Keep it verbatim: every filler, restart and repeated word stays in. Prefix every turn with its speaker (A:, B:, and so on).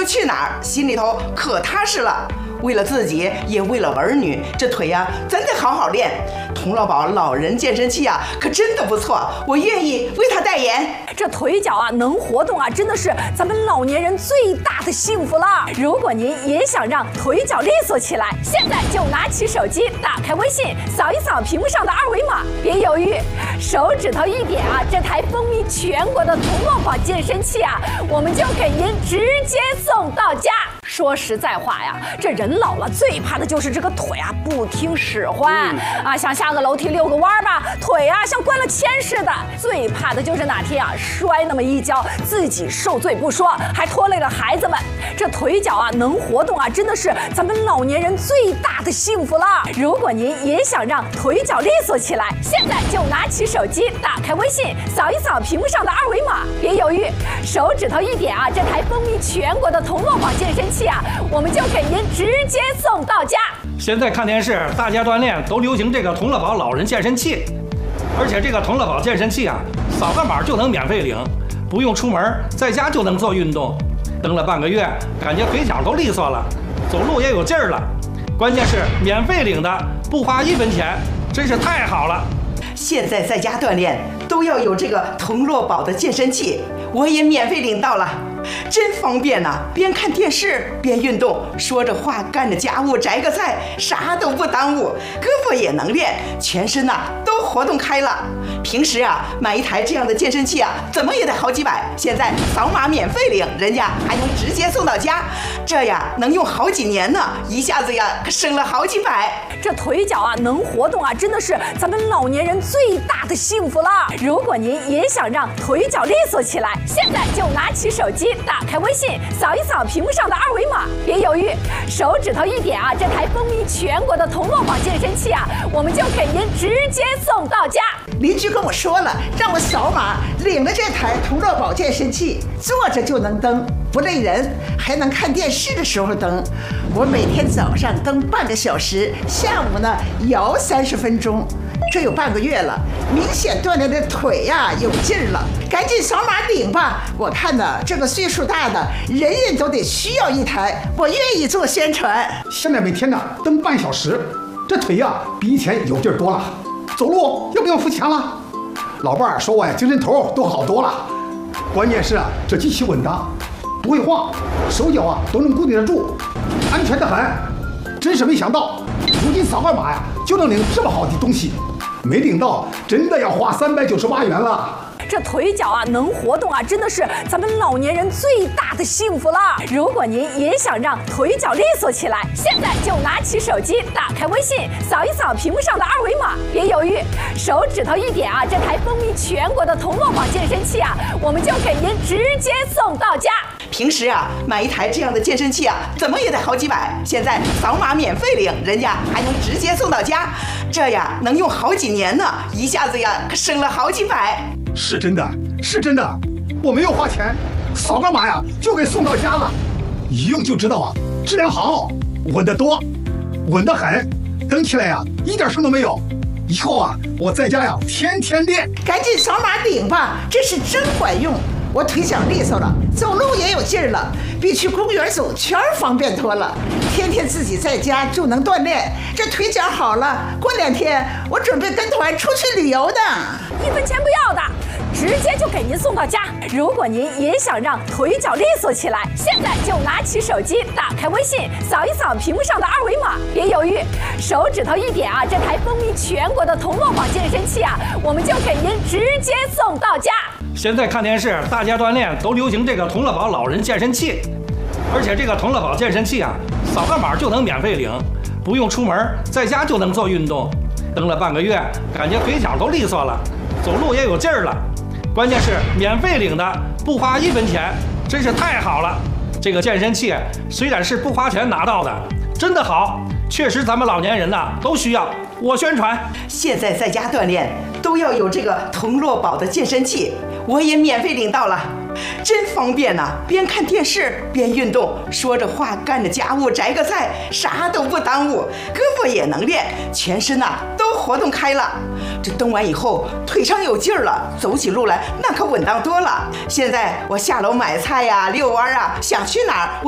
A: 去哪儿，心里头可踏实了。为了自己，也为了儿女，这腿呀、啊，真得好好练。童乐宝老人健身器啊，可真的不错，我愿意为他代言。
B: 这腿脚啊能活动啊，真的是咱们老年人最大的幸福了。如果您也想让腿脚利索起来，现在就拿起手机，打开微信，扫一扫屏幕上的二维码，别犹豫，手指头一点啊，这台风靡全国的童乐宝健身器啊，我们就给您直接送到家。说实在话呀，这人老了最怕的就是这个腿啊不听使唤、嗯、啊，想下个楼梯遛个弯吧，腿啊像灌了铅似的。最怕的就是哪天啊摔那么一跤，自己受罪不说，还拖累了孩子们。这腿脚啊能活动啊，真的是咱们老年人最大的幸福了。如果您也想让腿脚利索起来，现在就拿起手机，打开微信，扫一扫屏幕上的二维码，别犹豫，手指头一点啊，这台风靡全国的童乐宝健身器啊，我们就给您直接送到家。
C: 现在看电视，大家锻炼都流行这个童乐宝老人健身器，而且这个童乐宝健身器啊，扫个码就能免费领，不用出门，在家就能做运动。蹬了半个月，感觉腿脚都利索了，走路也有劲儿了。关键是免费领的，不花一分钱，真是太好了。
A: 现在在家锻炼都要有这个童乐宝的健身器，我也免费领到了。真方便呐、啊！边看电视边运动，说着话干着家务，摘个菜，啥都不耽误，胳膊也能练，全身呐、啊、都活动开了。平时啊买一台这样的健身器啊，怎么也得好几百，现在扫码免费领，人家还能直接送到家，这呀能用好几年呢，一下子呀可省了好几百。
B: 这腿脚啊能活动啊，真的是咱们老年人最大的幸福了。如果您也想让腿脚利索起来，现在就拿起手机，打开微信，扫一扫屏幕上的二维码，别犹豫，手指头一点啊，这台风靡全国的童乐宝健身器啊，我们就给您直接送到家。
D: 邻居跟我说了，让我扫码领了这台童乐宝健身器，坐着就能蹬，不累人，还能看电视的时候蹬。我每天早上蹬半个小时，下午呢摇三十分钟。这有半个月了，明显锻炼的腿呀、啊、有劲儿了，赶紧扫码领吧！我看呢，这个岁数大的人人都得需要一台，我愿意做宣传。
E: 现在每天呢蹬半小时，这腿呀、啊、比以前有劲儿多了，走路又不用付钱了。老伴儿说我呀精神头都好多了，关键是啊这机器稳当，不会晃，手脚啊都能固定得住，安全得很。真是没想到，如今扫个码呀就能领这么好的东西。没领到，真的要花三百九十八元了。
B: 这腿脚啊能活动啊，真的是咱们老年人最大的幸福了。如果您也想让腿脚利索起来，现在就拿起手机，打开微信，扫一扫屏幕上的二维码，别犹豫，手指头一点啊，这台风靡全国的童乐宝健身器啊，我们就给您直接送到家。
A: 平时啊买一台这样的健身器啊，怎么也得好几百，现在扫码免费领，人家还能直接送到家，这呀能用好几年呢，一下子呀可省了好几百。
E: 是真的，是真的，我没有花钱，扫个码呀就给送到家了，一用就知道啊，质量好，稳得多，稳得很，蹬起来呀一点声都没有。以后啊我在家呀天天练。
D: 赶紧扫码领吧，这是真管用。我腿脚利索了，走路也有劲儿了，比去公园走圈方便多了。天天自己在家就能锻炼，这腿脚好了，过两天我准备跟团出去旅游的。
B: 一分钱不要的，直接就给您送到家。如果您也想让腿脚利索起来，现在就拿起手机，打开微信，扫一扫屏幕上的二维码，别犹豫，手指头一点啊，这台风靡全国的童乐宝健身器啊，我们就给您直接送到家。
C: 现在看电视，大家锻炼都流行这个童乐宝老人健身器，而且这个童乐宝健身器啊，扫个码就能免费领，不用出门，在家就能做运动。蹬了半个月，感觉腿脚都利索了，走路也有劲儿了。关键是免费领的，不花一分钱，真是太好了。这个健身器虽然是不花钱拿到的，真的好，确实咱们老年人呐都需要。我宣传，
A: 现在在家锻炼都要有这个童乐宝的健身器，我也免费领到了，真方便呐、啊！边看电视边运动，说着话干着家务，摘个菜，啥都不耽误，胳膊也能练，全身呐、啊、都活动开了。这蹬完以后，腿上有劲儿了，走起路来那可稳当多了。现在我下楼买菜呀、遛弯啊，想去哪儿